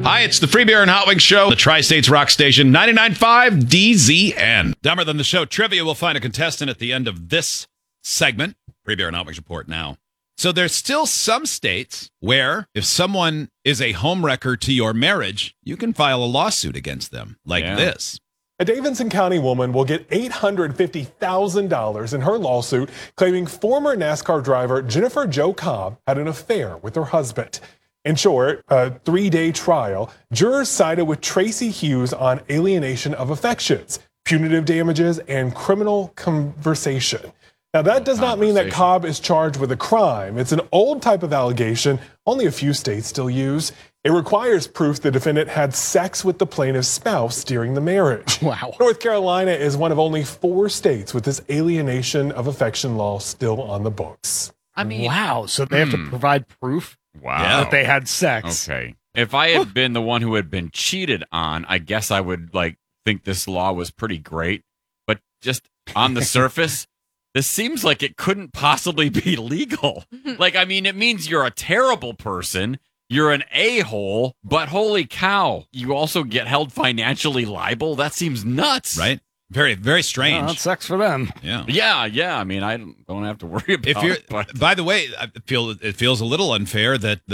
Hi, it's the Free Beer and Hot Wings Show, the Tri-States Rock Station, 99.5 DZN. Dumber Than the Show trivia will find a contestant at the end of this segment. Free Beer and Hot Wings Report now. So there's still some states where if someone is a homewrecker to your marriage, you can file a lawsuit against them like this. A Davidson County woman will get $850,000 in her lawsuit claiming former NASCAR driver Jennifer Jo Cobb had an affair with her husband. In short, a 3-day trial, jurors sided with Tracy Hughes on alienation of affections, punitive damages, and criminal conversation. Now, that does not mean that Cobb is charged with a crime. It's an old type of allegation only a few states still use. It requires proof the defendant had sex with the plaintiff's spouse during the marriage. Wow. North Carolina is one of only 4 states with this alienation of affection law still on the books. I mean, wow. So they have to provide proof that they had sex. Okay. If I had been the one who had been cheated on, I guess I would think this law was pretty great. But just on the surface, this seems like it couldn't possibly be legal. It means you're a terrible person. You're an a-hole, but holy cow, you also get held financially liable? That seems nuts. Right? Very, very strange. Well, sucks for them. Yeah. Yeah. I mean, I don't have to worry about it. By the way, it feels a little unfair that